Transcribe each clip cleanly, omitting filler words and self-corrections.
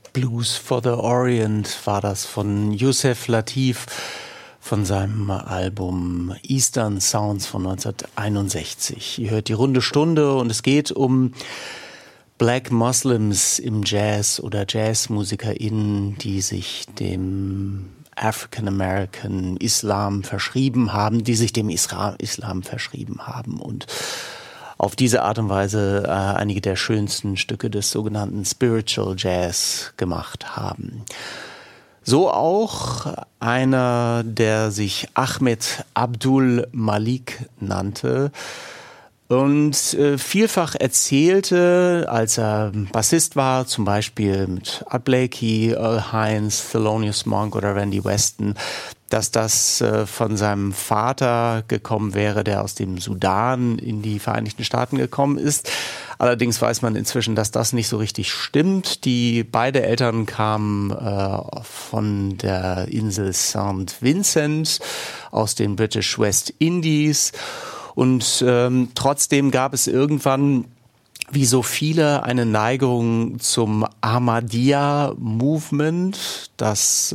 Blues for the Orient war das von Yusef Lateef von seinem Album Eastern Sounds von 1961. Ihr hört die Runde Stunde und es geht um Black Muslims im Jazz oder JazzmusikerInnen, die sich dem African American Islam verschrieben haben, die sich dem Islam verschrieben haben und auf diese Art und Weise einige der schönsten Stücke des sogenannten Spiritual Jazz gemacht haben. So auch einer, der sich Ahmed Abdul Malik nannte und vielfach erzählte, als er Bassist war, zum Beispiel mit Art Blakey, Earl Hines, Thelonious Monk oder Randy Weston, dass das von seinem Vater gekommen wäre, der aus dem Sudan in die Vereinigten Staaten gekommen ist. Allerdings weiß man inzwischen, dass das nicht so richtig stimmt. Beide Eltern kamen von der Insel St. Vincent aus den British West Indies. Und trotzdem gab es irgendwann, wie so viele, eine Neigung zum Ahmadiyya-Movement, das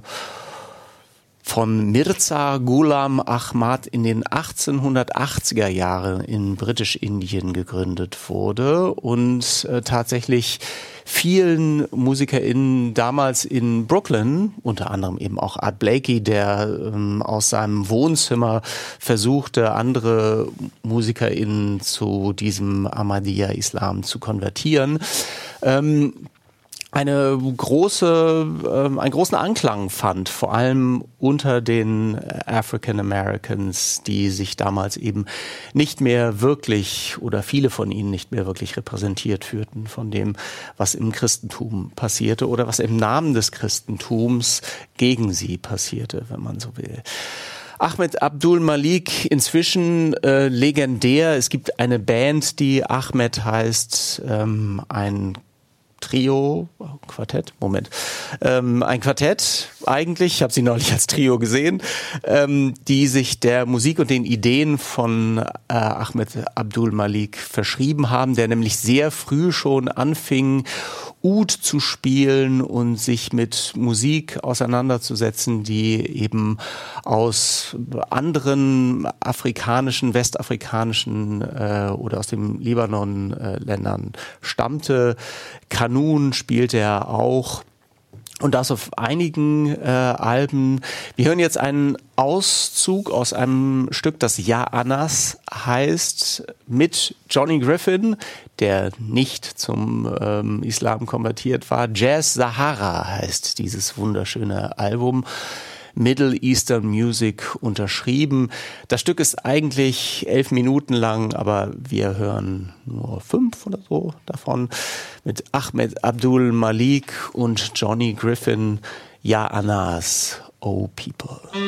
von Mirza Ghulam Ahmad in den 1880er Jahren in Britisch-Indien gegründet wurde und tatsächlich vielen MusikerInnen damals in Brooklyn, unter anderem eben auch Art Blakey, der aus seinem Wohnzimmer versuchte, andere MusikerInnen zu diesem Ahmadiyya-Islam zu konvertieren, einen großen Anklang fand, vor allem unter den African Americans, die sich damals eben nicht mehr wirklich oder viele von ihnen nicht mehr wirklich repräsentiert fühlten von dem, was im Christentum passierte oder was im Namen des Christentums gegen sie passierte, wenn man so will. Ahmed Abdul Malik, inzwischen legendär. Es gibt eine Band, die Ahmed heißt, ein Quartett eigentlich, ich habe sie neulich als Trio gesehen, die sich der Musik und den Ideen von Ahmed Abdul Malik verschrieben haben, der nämlich sehr früh schon anfing, Oud zu spielen und sich mit Musik auseinanderzusetzen, die eben aus anderen afrikanischen, westafrikanischen oder aus dem Libanon Ländern stammte. Kanun spielte er auch. Und das auf einigen Alben. Wir hören jetzt einen Auszug aus einem Stück, das Ja Anas heißt, mit Johnny Griffin, der nicht zum Islam konvertiert war. Jazz Sahara heißt dieses wunderschöne Album. Middle Eastern Music unterschrieben. Das Stück ist eigentlich 11 Minuten lang, aber wir hören nur 5 oder so davon mit Ahmed Abdul Malik und Johnny Griffin. Ja Anas, Oh People.